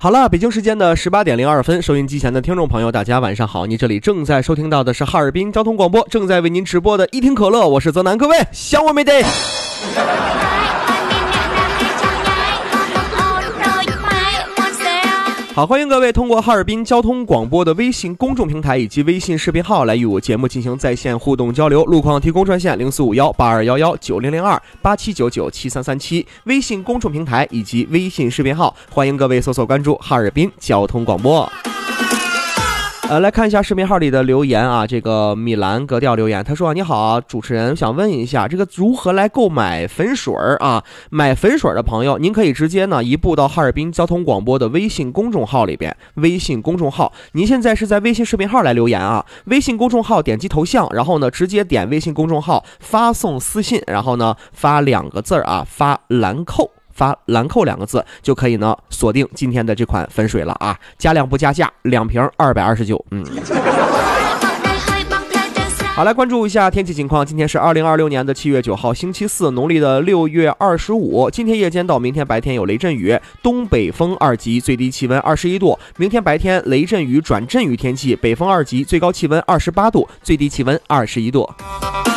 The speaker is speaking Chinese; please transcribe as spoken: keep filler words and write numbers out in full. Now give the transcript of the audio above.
好了，北京时间的十八点零二分，收音机前的听众朋友，大家晚上好！你这里正在收听到的是哈尔滨交通广播，正在为您直播的一听可乐，我是泽南，各位想我没得？好，欢迎各位通过哈尔滨交通广播的微信公众平台以及微信视频号来与我节目进行在线互动交流。路况提供专线零四五幺八二幺幺九零零二八七九九七三三七，微信公众平台以及微信视频号，欢迎各位搜索关注哈尔滨交通广播。呃，来看一下视频号里的留言啊，这个米兰格调留言，他说：“你好啊，主持人，想问一下，这个如何来购买粉水啊？买粉水的朋友，您可以直接呢移步到哈尔滨交通广播的微信公众号里边，微信公众号，您现在是在微信视频号来留言啊，微信公众号点击头像，然后呢直接点微信公众号发送私信，然后呢发两个字啊，发兰蔻。”发兰蔻两个字就可以呢锁定今天的这款粉水了啊，加量不加价，两瓶二百二十九。嗯，好，来关注一下天气情况。今天是二零二六年的七月九号，星期四，农历的六月二十五。今天夜间到明天白天有雷阵雨，东北风二级，最低气温二十一度。明天白天雷阵雨转阵雨天气，北风二级，最高气温二十八度，最低气温二十一度。